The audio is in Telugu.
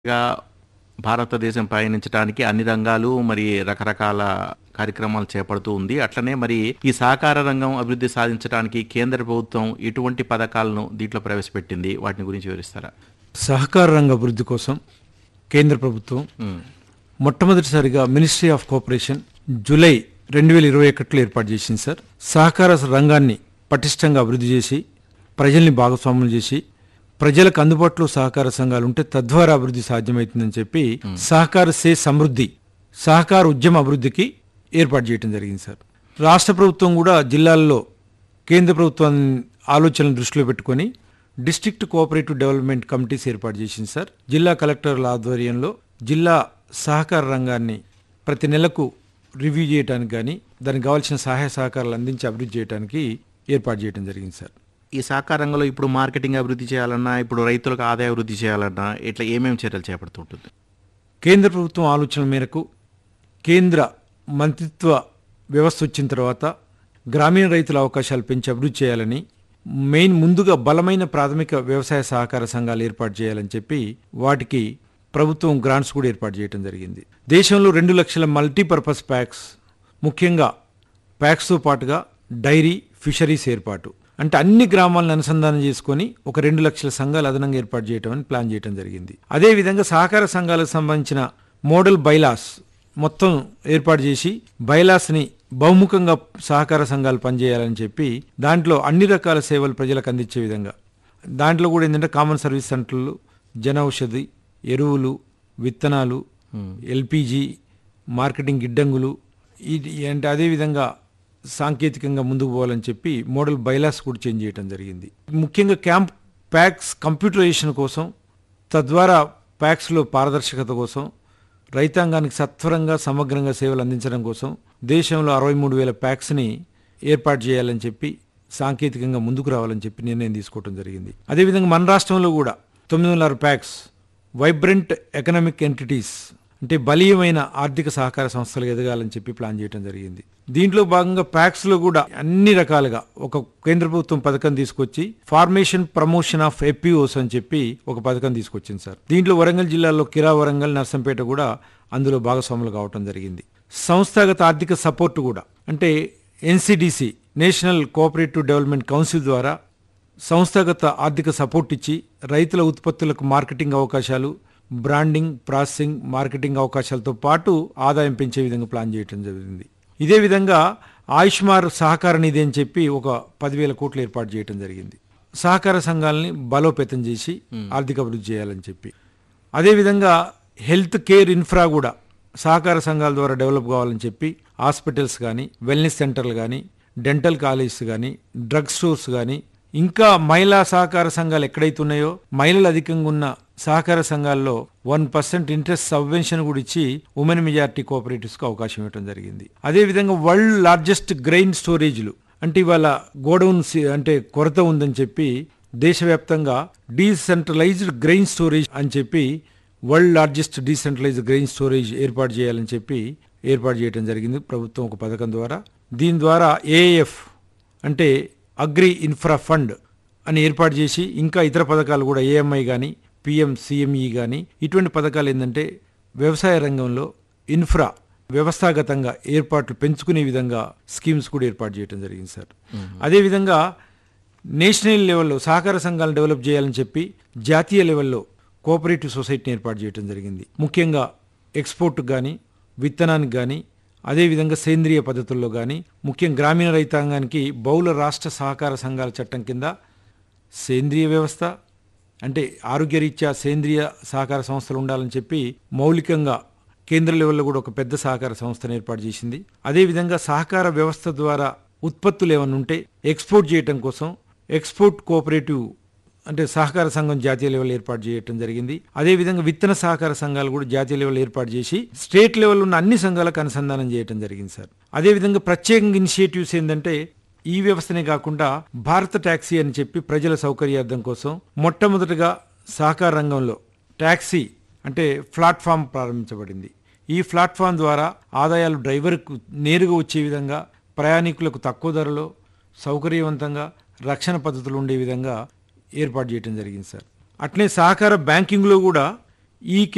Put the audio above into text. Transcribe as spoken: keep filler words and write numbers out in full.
గా భారతదేశం పయనించడానికి అన్ని రంగాలు మరి రకరకాల కార్యక్రమాలు చేపడుతూ ఉంది. అట్లనే మరి ఈ సహకార రంగం అభివృద్ధి సాధించడానికి కేంద్ర ప్రభుత్వం ఎటువంటి పథకాలను దీంట్లో ప్రవేశపెట్టింది? వాటిని గురించి వివరిస్తారా? సహకార రంగ అభివృద్ధి కోసం కేంద్ర ప్రభుత్వం ఉమ్, మొట్టమొదటిసారిగా మినిస్ట్రీ ఆఫ్ కోఆపరేషన్ జూలై రెండు వేల ఇరవై ఒకటిలో ఏర్పాటు చేసింది సార్. సహకార రంగాన్ని పటిష్టంగా అభివృద్ధి చేసి ప్రజల్ని భాగస్వాములు చేసి ప్రజలకు అందుబాటులో సహకార సంఘాలు ఉంటే తద్వారా అభివృద్ధి సాధ్యమవుతుందని చెప్పి సహకార సే సమృద్ధి సహకార ఉద్యమ అభివృద్ధికి ఏర్పాటు చేయడం జరిగింది సార్. రాష్ట్ర ప్రభుత్వం కూడా జిల్లాల్లో కేంద్ర ప్రభుత్వాన్ని ఆలోచనలు దృష్టిలో పెట్టుకొని డిస్ట్రిక్ట్ కోఆపరేటివ్ డెవలప్మెంట్ కమిటీస్ ఏర్పాటు చేసింది సార్. జిల్లా కలెక్టర్ల ఆధ్వర్యంలో జిల్లా సహకార రంగాన్ని ప్రతి నెలకు రివ్యూ చేయడానికి కానీ దానికి కావాల్సిన సహాయ సహకారాలు అందించి అభివృద్ధి చేయడానికి ఏర్పాటు చేయడం జరిగింది సార్. ఈ సహకార రంగంలో ఇప్పుడు మార్కెటింగ్ అభివృద్ధి చేయాలన్నా, ఇప్పుడు రైతులకు ఆదాయ అభివృద్ధి చేయాలన్నా ఇట్లా ఏమేమి చర్యలు చేపడుతుంటుంది? కేంద్ర ప్రభుత్వం ఆలోచనల మేరకు కేంద్ర మంత్రిత్వ వ్యవస్థ వచ్చిన తర్వాత గ్రామీణ రైతుల అవకాశాలు పెంచి అభివృద్ధి చేయాలని, మెయిన్ ముందుగా బలమైన ప్రాథమిక వ్యవసాయ సహకార సంఘాలు ఏర్పాటు చేయాలని చెప్పి వాటికి ప్రభుత్వం గ్రాంట్స్ కూడా ఏర్పాటు చేయడం జరిగింది. దేశంలో రెండు లక్షల మల్టీపర్పస్ ప్యాక్స్, ముఖ్యంగా ప్యాక్స్తో పాటుగా డైరీ, ఫిషరీస్ ఏర్పాటు, అంటే అన్ని గ్రామాలను అనుసంధానం చేసుకొని ఒక రెండు లక్షల సంఘాలు అదనంగా ఏర్పాటు చేయడం అని ప్లాన్ చేయడం జరిగింది. అదేవిధంగా సహకార సంఘాలకు సంబంధించిన మోడల్ బైలాస్ మొత్తం ఏర్పాటు చేసి బైలాస్ని బహుముఖంగా సహకార సంఘాలు పనిచేయాలని చెప్పి దాంట్లో అన్ని రకాల సేవలు ప్రజలకు అందించే విధంగా, దాంట్లో కూడా ఏంటంటే కామన్ సర్వీస్ సెంటర్లు, జన ఔషధి, ఎరువులు, విత్తనాలు, ఎల్పిజి, మార్కెటింగ్ గిడ్డంగులు, ఇది అంటే అదేవిధంగా సాంకేతికంగా ముందుకు పోవాలని చెప్పి మోడల్ బైలాస్ కూడా చేంజ్ చేయడం జరిగింది. ముఖ్యంగా క్యాంప్ ప్యాక్స్ కంప్యూటరైజేషన్ కోసం, తద్వారా ప్యాక్స్లో పారదర్శకత కోసం, రైతాంగానికి సత్వరంగా సమగ్రంగా సేవలు అందించడం కోసం దేశంలో అరవై మూడు వేల ప్యాక్స్ని ఏర్పాటు చేయాలని చెప్పి సాంకేతికంగా ముందుకు రావాలని చెప్పి నిర్ణయం తీసుకోవడం జరిగింది. అదేవిధంగా మన రాష్ట్రంలో కూడా తొమ్మిది వందల ప్యాక్స్ వైబ్రెంట్ ఎకనామిక్ ఎంటిటీస్, అంటే బలీయమైన ఆర్థిక సహకార సంస్థలు ఎదగాలని చెప్పి ప్లాన్ చేయడం జరిగింది. దీంట్లో భాగంగా ప్యాక్స్లో కూడా అన్ని రకాలుగా ఒక కేంద్ర ప్రభుత్వం పథకం తీసుకొచ్చి ఫార్మేషన్ ప్రమోషన్ ఆఫ్ ఎపిఓస్ అని చెప్పి ఒక పథకం తీసుకొచ్చింది సార్. దీంట్లో వరంగల్ జిల్లాలో కిరా వరంగల్, నర్సంపేట కూడా అందులో భాగస్వాములు కావటం జరిగింది. సంస్థాగత ఆర్థిక సపోర్ట్ కూడా, అంటే NCDC national cooperative development council ద్వారా సంస్థాగత ఆర్థిక సపోర్ట్ ఇచ్చి రైతుల ఉత్పత్తులకు మార్కెటింగ్ అవకాశాలు, బ్రాండింగ్, ప్రాసెసింగ్, మార్కెటింగ్ అవకాశాలతో పాటు ఆదాయం పెంచే విధంగా ప్లాన్ చేయడం జరిగింది. ఇదే విధంగా ఆయుష్మార్ సహకార నిధి అని చెప్పి ఒక పదివేల కోట్లు ఏర్పాటు చేయడం జరిగింది. సహకార సంఘాలని బలోపేతం చేసి ఆర్థిక అభివృద్ధి చేయాలని చెప్పి, అదేవిధంగా హెల్త్ కేర్ ఇన్ఫ్రా కూడా సహకార సంఘాల ద్వారా డెవలప్ కావాలని చెప్పి హాస్పిటల్స్ కానీ, వెల్నెస్ సెంటర్లు కానీ, డెంటల్ కాలేజెస్ కానీ, డ్రగ్ స్టోర్స్ కానీ, ఇంకా మహిళా సహకార సంఘాలు ఎక్కడైతే ఉన్నాయో మహిళలు అధికంగా ఉన్న సహకార సంఘాల్లో వన్ పర్సెంట్ ఇంట్రెస్ట్ సబ్వెన్షన్ కూడా ఇచ్చి ఉమెన్ మెజారిటీ కోఆపరేటివ్స్ కు అవకాశం ఇవ్వడం జరిగింది. అదేవిధంగా వరల్డ్ లార్జెస్ట్ గ్రెయిన్ స్టోరేజ్లు, అంటే ఇవాళ గోడౌన్ అంటే కొరత ఉందని చెప్పి దేశవ్యాప్తంగా డీసెంట్రలైజ్డ్ గ్రెయిన్ స్టోరేజ్ అని చెప్పి world largest decentralised grain storage ఏర్పాటు చేయాలని చెప్పి ఏర్పాటు చేయడం జరిగింది ప్రభుత్వం ఒక పథకం ద్వారా. దీని ద్వారా ఏఏఎఫ్ అంటే అగ్రి ఇన్ఫ్రా ఫండ్ అని ఏర్పాటు చేసి ఇంకా ఇతర పథకాలు కూడా ఏఎంఐ కానీ, పిఎం సిఎంఈ కానీ, ఇటువంటి పథకాలు ఏంటంటే వ్యవసాయ రంగంలో ఇన్ఫ్రా వ్యవస్థాగతంగా ఏర్పాట్లు పెంచుకునే విధంగా స్కీమ్స్ కూడా ఏర్పాటు చేయడం జరిగింది సార్. అదేవిధంగా నేషనల్ లెవెల్లో సహకార సంఘాలను డెవలప్ చేయాలని చెప్పి జాతీయ లెవెల్లో కోఆపరేటివ్ సొసైటీని ఏర్పాటు చేయడం జరిగింది. ముఖ్యంగా ఎక్స్పోర్ట్కి కానీ, విత్తనానికి కానీ, అదేవిధంగా సేంద్రియ పద్ధతుల్లో కానీ, ముఖ్యంగా గ్రామీణ రైతాంగానికి బహుళ రాష్ట్ర సహకార సంఘాల చట్టం కింద సేంద్రియ వ్యవస్థ, అంటే ఆరోగ్యరీత్యా సేంద్రియ సహకార సంస్థలు ఉండాలని చెప్పి మౌలికంగా కేంద్ర లెవెల్లో కూడా ఒక పెద్ద సహకార సంస్థను ఏర్పాటు చేసింది. అదేవిధంగా సహకార వ్యవస్థ ద్వారా ఉత్పత్తులు ఏమైనా ఉంటే ఎక్స్పోర్ట్ చేయడం కోసం ఎక్స్పోర్ట్ కోఆపరేటివ్ అంటే సహకార సంఘం జాతీయ లెవెల్ ఏర్పాటు చేయడం జరిగింది. అదేవిధంగా విత్తన సహకార సంఘాలు కూడా జాతీయ లెవెల్ ఏర్పాటు చేసి స్టేట్ లెవెల్ ఉన్న అన్ని సంఘాలకు అనుసంధానం చేయడం జరిగింది సార్. అదేవిధంగా ప్రత్యేకంగా ఇనిషియేటివ్స్ ఏంటంటే ఈ వ్యవస్థనే కాకుండా భారత టాక్సీ అని చెప్పి ప్రజల సౌకర్యార్థం కోసం మొట్టమొదటిగా సహకార రంగంలో టాక్సీ అంటే ప్లాట్ఫామ్ ప్రారంభించబడింది. ఈ ప్లాట్ఫామ్ ద్వారా ఆదాయాలు డ్రైవర్కు నేరుగా వచ్చే విధంగా, ప్రయాణికులకు తక్కువ ధరలో సౌకర్యవంతంగా రక్షణ పద్ధతులు ఉండే విధంగా ఏర్పాటు చేయడం జరిగింది సార్. అట్లే సహకార బ్యాంకింగ్లో కూడా ఈ